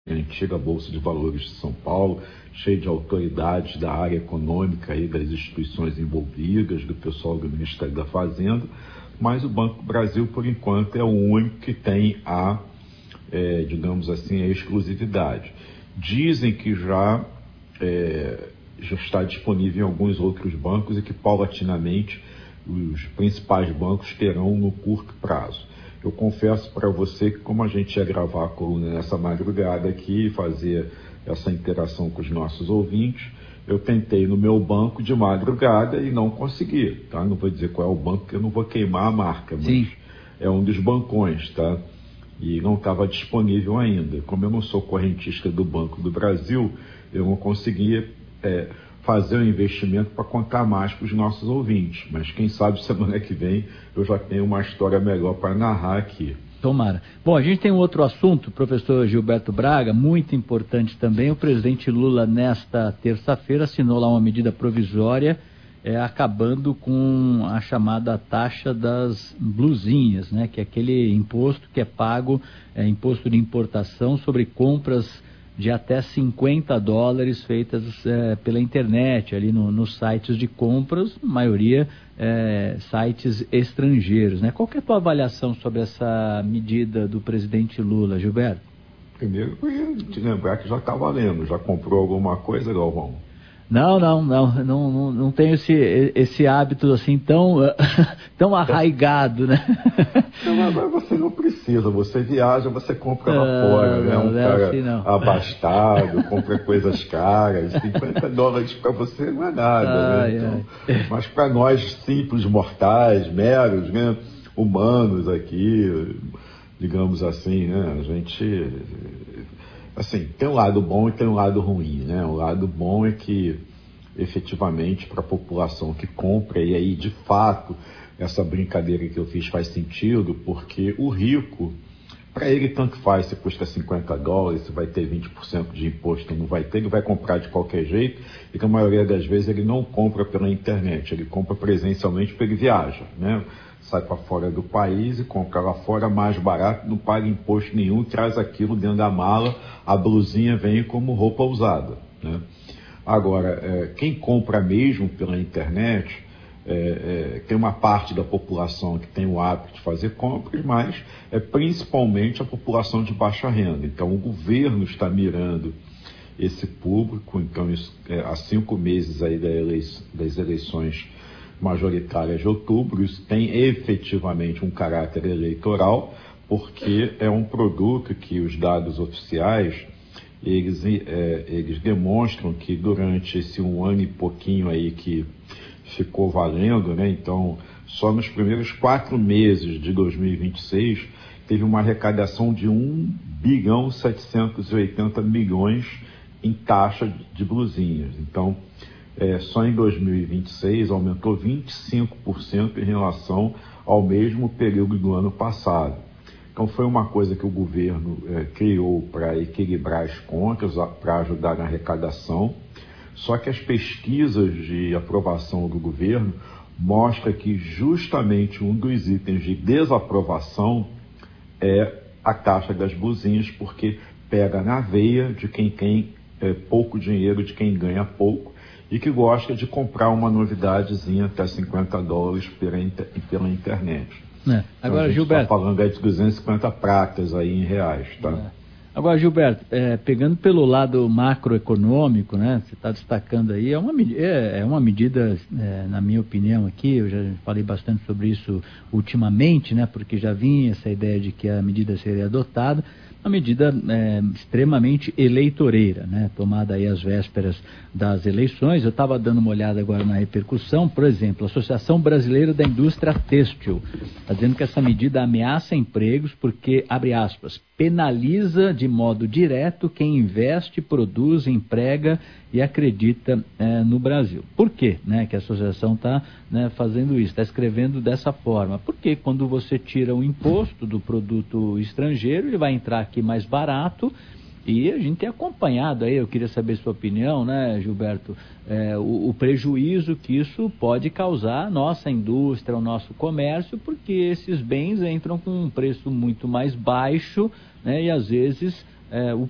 a antiga Bolsa de Valores de São Paulo, cheio de autoridades da área econômica e das instituições envolvidas, do pessoal do Ministério da Fazenda, mas o Banco do Brasil, por enquanto, é o único que tem digamos assim, a exclusividade. Dizem que já está disponível em alguns outros bancos e que, paulatinamente, os principais bancos terão no curto prazo. Eu confesso para você que, como a gente ia gravar a coluna nessa madrugada aqui e fazer essa interação com os nossos ouvintes, eu tentei no meu banco de madrugada e não consegui, tá? Não vou dizer qual é o banco, porque eu não vou queimar a marca, mas sim, é um dos bancões, tá? E não estava disponível ainda. Como eu não sou correntista do Banco do Brasil, eu não conseguia fazer o investimento para contar mais para os nossos ouvintes. Mas quem sabe semana que vem eu já tenho uma história melhor para narrar aqui. Tomara. Bom, a gente tem um outro assunto, professor Gilberto Braga, muito importante também. O presidente Lula, nesta terça-feira, assinou lá uma medida provisória acabando com a chamada taxa das blusinhas, né? Que é aquele imposto que é pago, imposto de importação sobre compras de até $50 feitas pela internet, ali nos sites de compras, maioria sites estrangeiros, né? Qual que é a tua avaliação sobre essa medida do presidente Lula, Gilberto? Primeiro, eu ia te lembrar que já está valendo. Já comprou alguma coisa, Galvão? Não tenho esse hábito assim tão arraigado, né? Mas você não precisa, você viaja, você compra lá fora, né? Um cara assim, abastado, compra coisas caras, $50 para você não é nada, né? Então, mas para nós simples mortais, meros, né? Humanos aqui, digamos assim, né? A gente... Assim, tem um lado bom e tem um lado ruim, né? O lado bom é que, efetivamente, para a população que compra, e aí, de fato, essa brincadeira que eu fiz faz sentido, porque o rico, para ele tanto faz se custa $50, se vai ter 20% de imposto ou não vai ter, ele vai comprar de qualquer jeito, e que a maioria das vezes ele não compra pela internet, ele compra presencialmente porque ele viaja, né? Sai para fora do país e compra lá fora mais barato, não paga imposto nenhum, traz aquilo dentro da mala, a blusinha vem como roupa usada, né? Agora, quem compra mesmo pela internet, tem uma parte da população que tem o hábito de fazer compras, mas é principalmente a população de baixa renda. Então, o governo está mirando esse público, então, há 5 meses aí das eleições majoritárias de outubro, isso tem efetivamente um caráter eleitoral, porque é um produto que os dados oficiais, eles demonstram que durante esse 1 ano e pouquinho aí que ficou valendo, né? Então, só nos primeiros 4 meses de 2026, teve uma arrecadação de 1,780 bilhão em taxa de blusinhas. Então, só em 2026 aumentou 25% em relação ao mesmo período do ano passado. Então foi uma coisa que o governo criou para equilibrar as contas, para ajudar na arrecadação. Só que as pesquisas de aprovação do governo mostram que justamente um dos itens de desaprovação é a taxa das blusinhas, porque pega na veia de quem tem pouco dinheiro, de quem ganha pouco, e que gosta de comprar uma novidadezinha até $50 pela internet. Agora, então, a gente Gilberto, está falando de 250 pratas aí em reais, tá? Agora, Gilberto, pegando pelo lado macroeconômico, né, você está destacando aí, é uma medida, na minha opinião aqui, eu já falei bastante sobre isso ultimamente, né, porque já vinha essa ideia de que a medida seria adotada, uma medida extremamente eleitoreira, né, tomada aí às vésperas das eleições. Eu estava dando uma olhada agora na repercussão, por exemplo, a Associação Brasileira da Indústria Têxtil está dizendo que essa medida ameaça empregos porque, abre aspas, penaliza de modo direto quem investe, produz, emprega e acredita no Brasil. Por quê, né, que a associação está fazendo isso, está escrevendo dessa forma? Porque quando você tira o imposto do produto estrangeiro, ele vai entrar aqui mais barato, e a gente tem acompanhado aí, eu queria saber sua opinião, né, Gilberto, o prejuízo que isso pode causar à nossa indústria, ao nosso comércio, porque esses bens entram com um preço muito mais baixo, né, e às vezes o